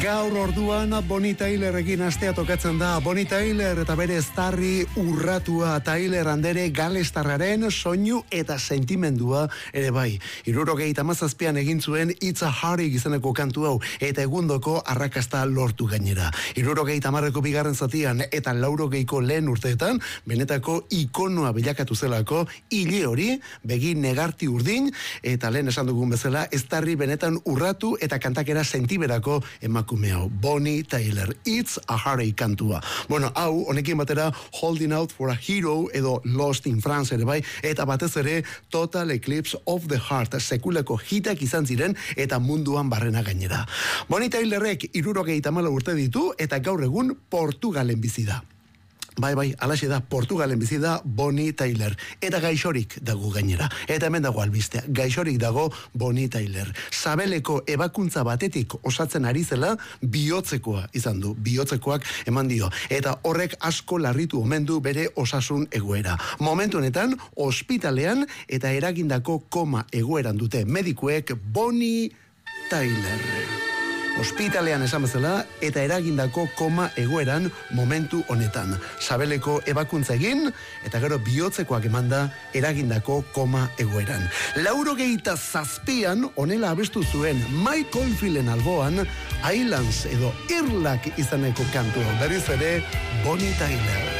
Gaur orduan Bonnie Tylerekin astea tokatzen da. Bonnie Tyler eta bere eztarri urratua Tyler Andere galestarraren soinu eta sentimendua ere bai. 77an egin zuen It's a Heartache izeneko kantu hau eta egundoko arrakasta lortu gainera. 70ko bigarren zatian eta 80ko lehen urteetan benetako ikonoa bilakatu zelako hile hori begi negarti urdin eta lehen esan dugun bezala eztarri benetan urratu eta kantakera sentiberako emakumeo. Bonnie Tyler, It's a Heartache kantua. Bueno, hau, honekin batera Holding Out for a Hero edo Lost in France ere bai, eta batez ere Total Eclipse of the Heart sekuleko hitak izan ziren eta munduan barrena gainera. Bonnie Tylerrek 74 urte ditu eta gaur egun Portugalen bizi da. Bai, alaxe da, Portugalen bizi da Bonnie Tyler. Eta gaixorik dago gainera. Eta hemen dago albistea. Gaixorik dago Bonnie Tyler. Sabeleko ebakuntza batetik osatzen ari zela bihotzekoa izan du. Bihotzekoak eman dio. Eta horrek asko larritu omen du bere osasun egoera. Momentu honetan, ospitalean eta eragindako koma egoeran dute medikuek Bonnie Tyler. Ospitalean esan bezala eta eragindako koma egoeran momentu honetan. Sabeleko ebakuntza egin eta gero bihotzekoak emanda eragindako koma egoeran. 87an honela abestu zuen Mike Oldfielden alboan Islands edo Irlak izaneko kantua. Berriz ere Bonnie Tyler.